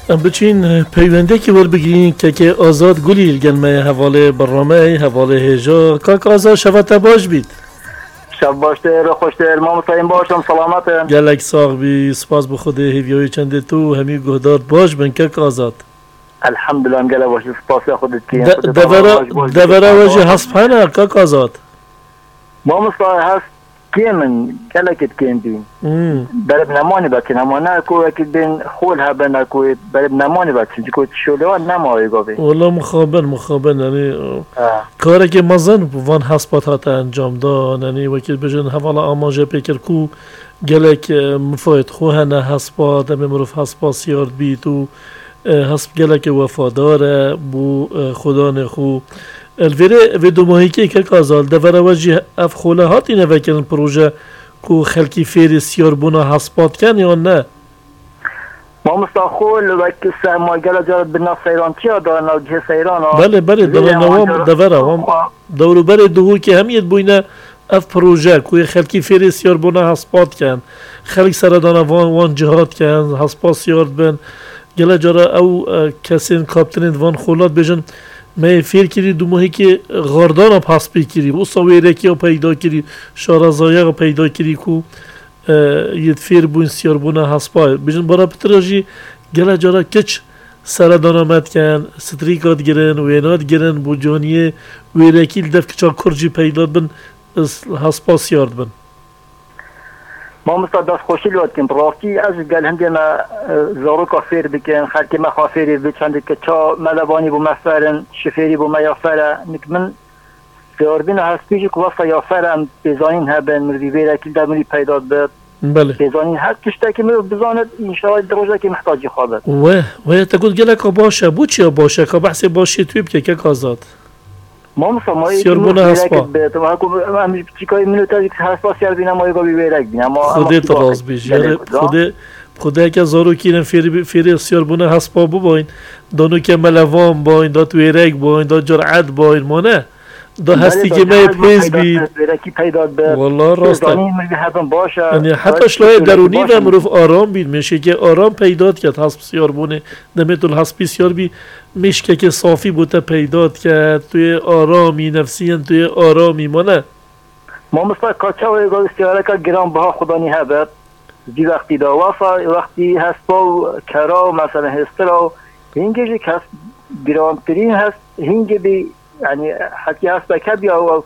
بچین پیونده که ور بگیرین که آزاد گلی گلمه حواله برنامه حواله هجا که آزاد شفت باش بید شب باشته رو خوشته ما مطمئن باشم سلامت گلک ساق بی سپاس بخوده هیویوی چنده تو همی گهدار باش بن که آزاد الحمدلله گله باشه سپاس خودت کی دبره وجه حسبانه که آزاد ما مصطفی هست کی من گلکت کیم بین برب نمانی بکن همانه کو که بین خول هبن کو برب نمانی بکن کو شلوان نمایی گاوی والله مخابن یعنی کاری که مزن وان حسبات انجام داد یعنی وقتی بجن حوالا آماجه پیکر کو گلک مفاید خوه نه حسبات دم معروف حسبات سیارد بی تو حسب گلک وفاداره بو خدا نخو الویره و دو ماهی که کازال دفره وجه اف خوله هاتی نوکرن پروژه کو خلکی فیر سیار بونا حسبات کن یا نه؟ ما مستخول وقتی سرمایه جارد بنا سیران چیا دارن و جه سیران بله دارن نوام دفره دورو بره دوهو که همیت بوینه اف پروژه کوی خلکی فیر سیار بونا حسبات کن خلک سردانه وان جهاد کن حسبات سیار بن گله جاره او کسین کابتنین وان خولات بجن من فیر کردی دو ماهی که غاردان ها پس بی کردی و سویرکی ها پیدا کردی شارزایه ها پیدا کردی که ید فیر بوین سیار بونه حسبای بجن برای پتراجی گله جارا کچ سردان آمد کن ستریکات گرن وینات گرن بو جانیه ویرکی دف کچا کرجی پیدا بن حسبا سیارد بن ما مستعد خوشی لود کن راستی از گل هندی ما زارو کافیر بکن خالتی ما خافیری بچند که چا ملابانی بو مفرن شفیری بو میافره نکمن فیاربین هستیجی که واسه یافرم بزانین هبن مردی ویره که دمری پیدا بد بله بزانین هر کشته که مرد بزاند انشاءالله دروجه که محتاجی خوابد و تقول گلک باشه بو چیا باشه که بحث باشی توی بکه که کازاد ما مسامایی سیاربونه حسبا همه چیکای منوتازی که حسبا سیار بینم مایی گابی بیرک بینم خودت راز بیش خود که زارو کینم فیر سیاربونه حسبا بباین دانو که ملوان باین دا تویرک باین دا جرعت باین ما نه دا هستی که ما پیز بید والله راسته یعنی حتی شلای درونی و مروف آرام بید میشه که آرام پیداد کرد حسب سیاربونه دمیتون حسبی سیار بی میشه که صافی بوده پیداد کرد توی آرامی نفسی توی آرامی ما نه ما مثلا کاچه و اگه سیاره که گرام بها خدانی هبت دی وقتی دا وقتی حسبا و کرا مثلا هسترا هنگی که گرامترین هست هنگی بی یعنی حتی هست بکبی و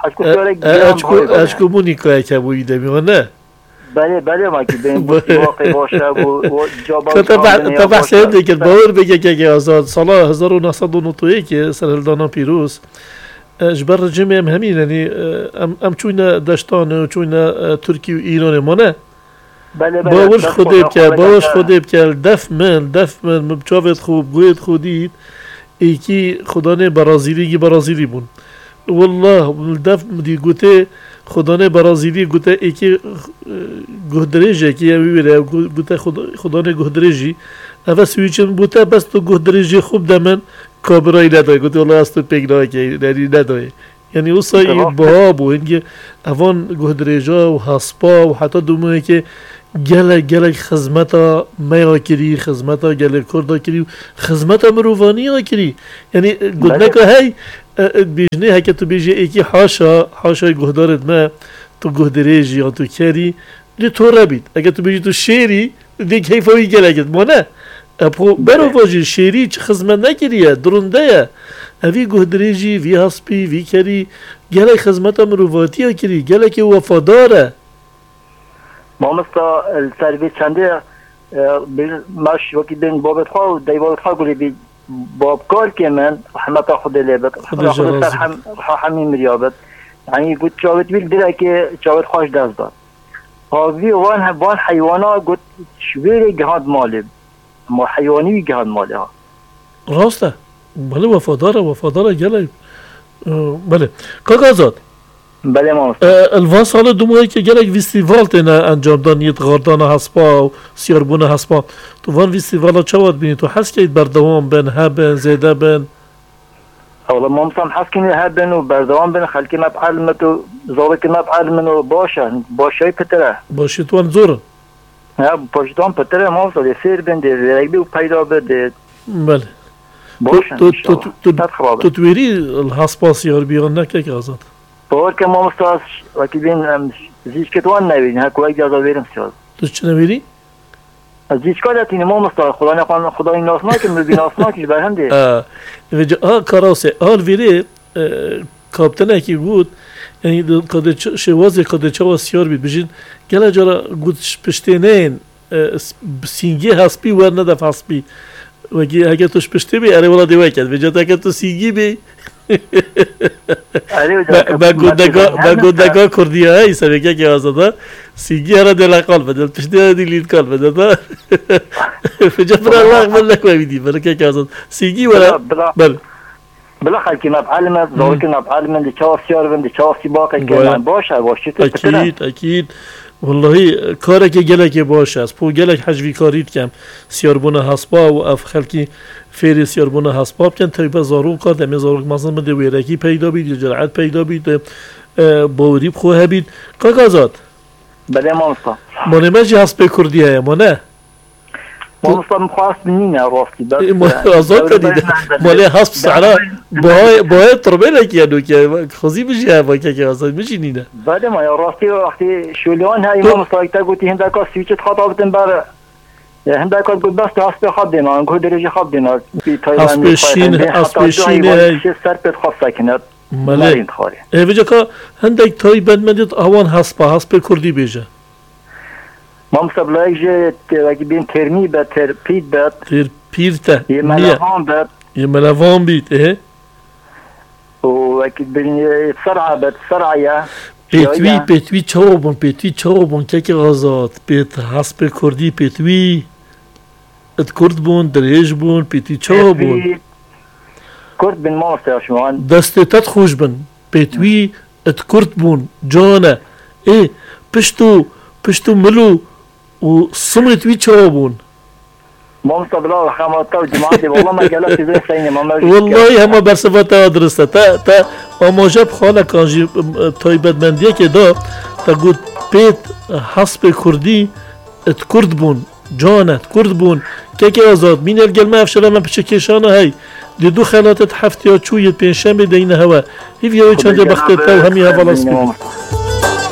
اشکو مونی که بویی دمی نه بله ما که بین واقع باشه و جابا تا بحث هم دیگر باور بگه که آزاد سال 1991 که سرهلدانا پیروز اجبر رجیم هم همین یعنی ام چوین دشتان و چوین ترکی و ایران ما نه باورش خوده بکر دف من مبچاوت خوب گوید خودید ایکی خدا نه برازیلی بون والله دف دی گوته خدا نه برازیلی گوته ایکی گهدرجه که میبره گوته خدا نه گهدرجی اول سویچن بوده بس تو گهدرجی خوب دمن کابرای نداره گوته والله از تو پیگناه که نداره یعنی اوسایی بها بو اینکه اوان گهدرجا و حسبا و حتی دومه که گلک خدمتا میا کری خدمتا گلک کردا کری خدمتا مروانی کری یعنی گفتن که هی بیشنه هک تو بیشی ایکی حاشا گهدارت ما تو گهدریجی یا تو کری دی تو ربید اگه تو بیشی تو شیری دی کیفایی گلکت ما نه برو واجی شیری چه خدمت نکریه درونده اوی گهدریجی وی حسبی وی کری گلک خدمتا مروانی کری گلک وفاداره ما مثلا السرویس چنده ماش وقتی بین بابت خواه و دیوالت خواه گلی بی بابکار که من رحمتا خود لیبت خود سر همین مریابت یعنی گوت چاوت بیل دیره که چاوت خوش دست داد هاوی وان حیوانا گوت شویر گهاد مالی ما حیوانی گهاد مالی ها راسته بله وفاداره گله بله کاک آزاد بله ما الوان سال دو ماهی که گلک ویستیوال تینه انجام داد نیت غاردان حسبا و سیاربون حسبا تو وان ویستیوالا چه واد بینی تو حس که بردوام بین هبن زیده بین اولا ما مثلا حس کنی هبن و بردوام بین خلکی نبعلمت و زاوی که نبعلمن و باشه پتره باشه تو هم زورن ها پشتان پتر ما سال سیر بنده رگبی و پیدا بده بله باشن تو تویری الحسبا سیار بیان نکه که آزاد باور که ما مستاز وقتی بین زیش کتوان نبین ها کوی جازا بیرم سیاد تو چه نویری؟ از زیش کارت اینه ما مستاز خدا این ناس ناکه مبین ناس ناکش برهم ده کاراسه آل ویره کابتنه که بود یعنی شوازی کده چوا سیار بید بجین گله جارا گود پشتینین سینگی هسپی ور ندف هسپی وگی اگه توش پشتی بی اره ولا دیوه کد وجد اگه تو سینگی بی با گودگاه کردی های سبکه که آزاده سینگی هره دل اقال بدل پشتی هره دیلید کال بدل فجد برای الله اقبل نکوه بیدی برای که آزاد سینگی ورا بله بالاخره که نبعلمت زور که نبعلمت دیچه سیار بند دیچه سی باقی که من باشه اکید والله کاره که گلک باشه است پو گلک حجوی کارید کم سیاربونه حسبا و اف خلکی فیری سیاربونه حسبا بکن تایبه زارو کار دمی زارو مثلا بده ویرکی پیدا بید یا جرعت پیدا بید باوری بخواه بید که آزاد بله مانستا مانه مجی حسب کردی های مانه مانستا مخواست نینه راستی آزاد کردید ماله حسب سعرا باید تربه لکی یعنو که خوزی بشی هوا که آزاد بشی نینه بله ما راستی وقتی شولیان های مانستا اکتا گوتی هندکا سویچت خطا بتن بر هندکا گوت بست حسب خواب دینا انگو درجه خواب دینا حسب شین های سر پت خواست سکنت ماله وجه که هندک تایی بند مدید آوان حسب کردی بیجه ما مستبلایک جه وقتی بین ترمی بد ترپید بد ترپیرته یه ملوان بد یه ملوان بید و وقتی بین سرعه بد سرعه پیتوی چاوبون که غازات پیت حسب کردی پیتوی ات کرد بون دریج بون پیتوی چاوبون کرد بین ما مستیاشمان دستتت خوش بن پیتوی ات کرد بون جانه پشتو ملو و صمت وی چابون ما مستبلا خامات و جماعتي والله ما قالت زي سيني ما والله هم برصفات درسته تا اماجب خاله کانجی تایبت مندیه که دا تا گود پیت حسب کردی ات کرد بون جانت کرد بون که آزاد مین الگلمه افشله من پچه کشانه های دی دو خلاتت هفته یا چویت پینشنبه دینه هوا هیوی چند بخته تا و همی هوا